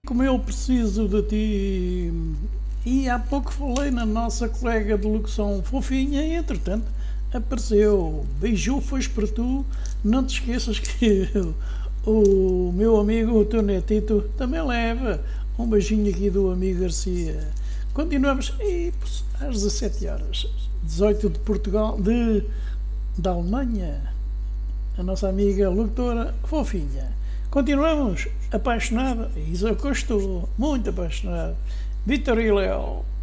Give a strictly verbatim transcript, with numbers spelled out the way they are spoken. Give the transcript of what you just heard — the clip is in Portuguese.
Como eu preciso de ti. E há pouco falei na nossa colega de locução fofinha e entretanto apareceu. Beijufas para tu. Não te esqueças que o meu amigo, o teu netito, também leva um beijinho aqui do amigo Garcia. Continuamos e, às dezassete horas, dezoito de Portugal, de, da Alemanha, a nossa amiga locutora fofinha. Continuamos apaixonada, isso é o que eu estou, muito apaixonado. Vitor e Léo.